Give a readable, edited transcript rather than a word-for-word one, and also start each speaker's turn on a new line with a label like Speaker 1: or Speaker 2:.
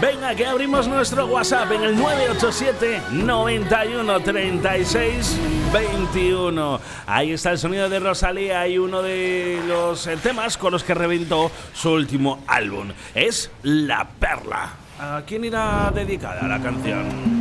Speaker 1: Venga, que abrimos nuestro WhatsApp en el 987 91 36 21. Ahí está el sonido de Rosalía y uno de los temas con los que reventó su último álbum. Es La Perla. ¿A quién irá dedicada la canción?